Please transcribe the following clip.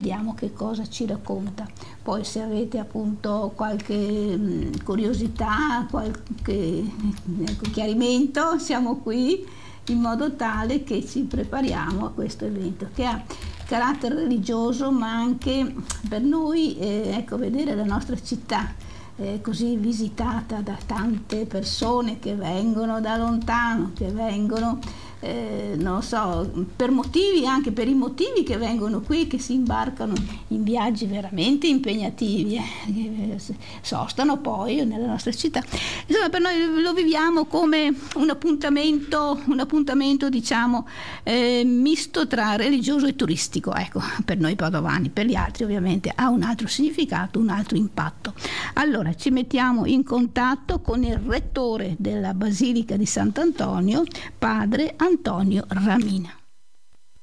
vediamo che cosa ci racconta. Poi se avete appunto qualche curiosità, qualche chiarimento, siamo qui in modo tale che ci prepariamo a questo evento che ha carattere religioso, ma anche per noi ecco, vedere la nostra città così visitata da tante persone che vengono da lontano, che vengono non so, per motivi, anche per i motivi che vengono qui, che si imbarcano in viaggi veramente impegnativi, sostano poi nella nostra città. Insomma, per noi lo viviamo come un appuntamento diciamo misto tra religioso e turistico, ecco, per noi padovani. Per gli altri ovviamente ha un altro significato, un altro impatto. Allora ci mettiamo in contatto con il rettore della Basilica di Sant'Antonio, padre Antonio Ramina.